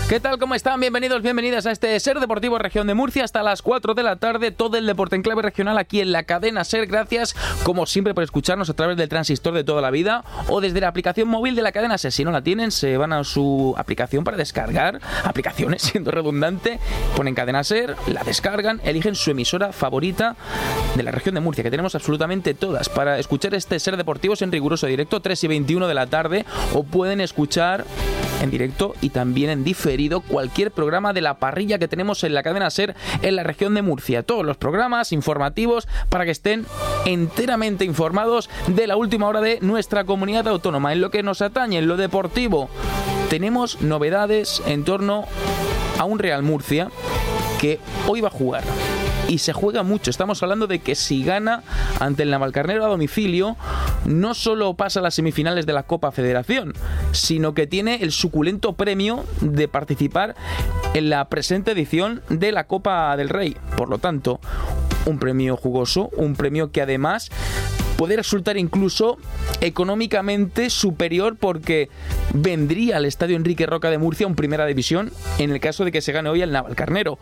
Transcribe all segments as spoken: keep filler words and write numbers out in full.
¿Qué tal? ¿Cómo están? Bienvenidos, bienvenidas a este Ser Deportivo Región de Murcia hasta las cuatro de la tarde. Todo el deporte en clave regional aquí en la cadena Ser. Gracias, como siempre, por escucharnos a través del transistor de toda la vida o desde la aplicación móvil de la cadena Ser. Si no la tienen, se van a su aplicación para descargar aplicaciones, siendo redundante, ponen cadena Ser, la descargan, eligen su emisora favorita de la región de Murcia, que tenemos absolutamente todas, para escuchar este Ser Deportivos en riguroso directo, tres y veintiuno de la tarde, o pueden escuchar en directo y también en diferido cualquier programa de la parrilla que tenemos en la cadena Ser en la región de Murcia. Todos los programas informativos para que estén enteramente informados de la última hora de nuestra comunidad autónoma. En lo que nos atañe, en lo deportivo, tenemos novedades en torno a un Real Murcia que hoy va a jugar. Y se juega mucho. Estamos hablando de que si gana ante el Navalcarnero a domicilio, no solo pasa a las semifinales de la Copa Federación, sino que tiene el suculento premio de participar en la presente edición de la Copa del Rey. Por lo tanto, un premio jugoso, un premio que además puede resultar incluso económicamente superior, porque vendría al Estadio Enrique Roca de Murcia en Primera División en el caso de que se gane hoy al Navalcarnero.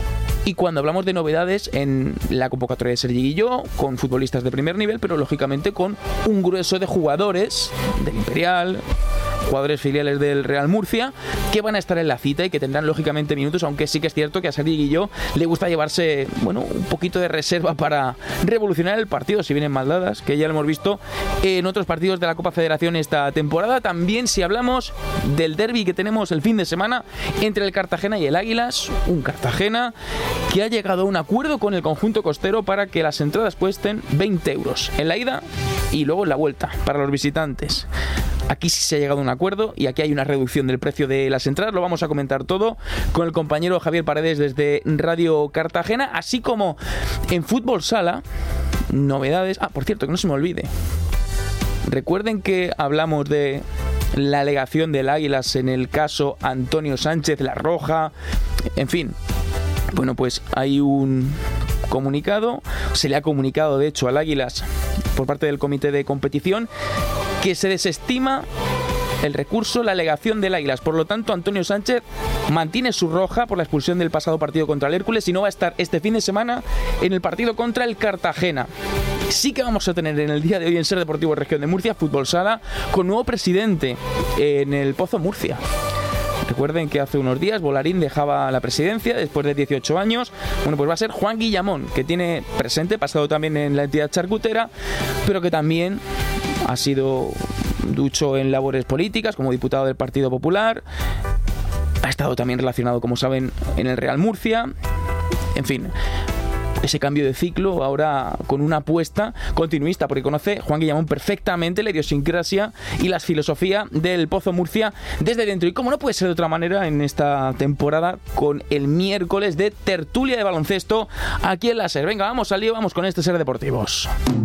Y cuando hablamos de novedades en la convocatoria de Sergi Guilló, con futbolistas de primer nivel, pero lógicamente con un grueso de jugadores del Imperial, jugadores filiales del Real Murcia, que van a estar en la cita y que tendrán lógicamente minutos, aunque sí que es cierto que a Sergi Guilló le gusta llevarse, bueno, un poquito de reserva para revolucionar el partido, si vienen mal dadas, que ya lo hemos visto en otros partidos de la Copa Federación esta temporada. También si hablamos del derbi que tenemos el fin de semana entre el Cartagena y el Águilas, un Cartagena que ha llegado a un acuerdo con el conjunto costero para que las entradas cuesten veinte euros en la ida y luego en la vuelta para los visitantes. Aquí sí se ha llegado a un acuerdo y aquí hay una reducción del precio de las entradas. Lo vamos a comentar todo con el compañero Javier Paredes desde Radio Cartagena, así como en Fútbol Sala, novedades. Ah, por cierto, que no se me olvide. Recuerden que hablamos de la alegación del Águilas en el caso Antonio Sánchez, La Roja, en fin. Bueno, pues hay un comunicado, se le ha comunicado de hecho al Águilas por parte del comité de competición que se desestima el recurso, la alegación del Águilas. Por lo tanto, Antonio Sánchez mantiene su roja por la expulsión del pasado partido contra el Hércules y no va a estar este fin de semana en el partido contra el Cartagena. Sí que vamos a tener en el día de hoy en Ser Deportivo Región de Murcia, Fútbol Sala, con nuevo presidente en el Pozo Murcia. Recuerden que hace unos días Volarín dejaba la presidencia después de dieciocho años. Bueno, pues va a ser Juan Guillamón, que tiene presente, pasado también en la entidad charcutera, pero que también ha sido ducho en labores políticas como diputado del Partido Popular. Ha estado también relacionado, como saben, en el Real Murcia. En fin, ese cambio de ciclo ahora con una apuesta continuista, porque conoce Juan Guillamón perfectamente la idiosincrasia y la filosofía del Pozo Murcia desde dentro. Y como no puede ser de otra manera en esta temporada, con el miércoles de tertulia de baloncesto aquí en la Ser. Venga, vamos al lío, vamos con este Ser Deportivos.